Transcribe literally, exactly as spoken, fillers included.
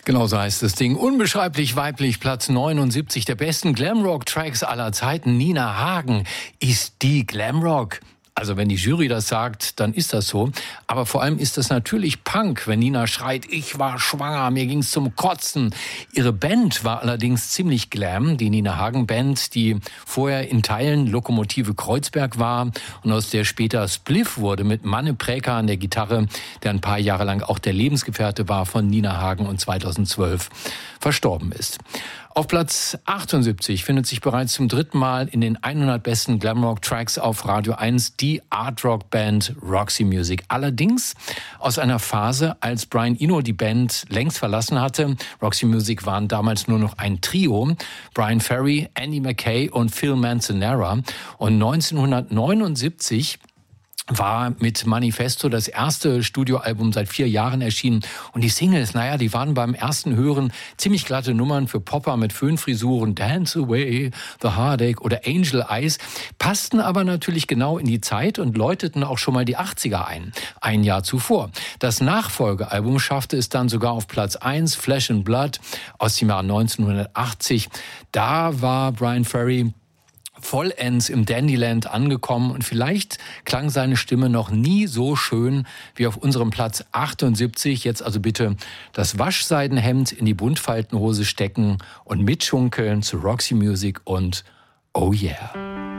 Genau so heißt das Ding. Unbeschreiblich weiblich, Platz neunundsiebzig der besten Glamrock-Tracks aller Zeiten. Nina Hagen ist die Glamrock. Also wenn die Jury das sagt, dann ist das so. Aber vor allem ist das natürlich Punk, wenn Nina schreit, ich war schwanger, mir ging's zum Kotzen. Ihre Band war allerdings ziemlich glam, die Nina Hagen Band, die vorher in Teilen Lokomotive Kreuzberg war und aus der später Spliff wurde mit Manne Präker an der Gitarre, der ein paar Jahre lang auch der Lebensgefährte war von Nina Hagen und zweitausendzwölf verstorben ist. Auf Platz achtundsiebzig findet sich bereits zum dritten Mal in den hundert besten Glamrock-Tracks auf Radio eins die Art-Rock-Band Roxy Music. Allerdings aus einer Phase, als Brian Eno die Band längst verlassen hatte. Roxy Music waren damals nur noch ein Trio. Brian Ferry, Andy Mackay und Phil Manzanera. Und neunzehnhundertneunundsiebzig war mit Manifesto das erste Studioalbum seit vier Jahren erschienen. Und die Singles, naja, die waren beim ersten Hören ziemlich glatte Nummern für Popper mit Föhnfrisuren, Dance Away, The Heartache oder Angel Eyes, passten aber natürlich genau in die Zeit und läuteten auch schon mal die achtziger ein, ein Jahr zuvor. Das Nachfolgealbum schaffte es dann sogar auf Platz eins, Flesh and Blood aus dem Jahr neunzehnhundertachtzig. Da war Brian Ferry vollends im Dandyland angekommen und vielleicht klang seine Stimme noch nie so schön wie auf unserem Platz achtundsiebzig. Jetzt also bitte das Waschseidenhemd in die Buntfaltenhose stecken und mitschunkeln zu Roxy Music und Oh Yeah.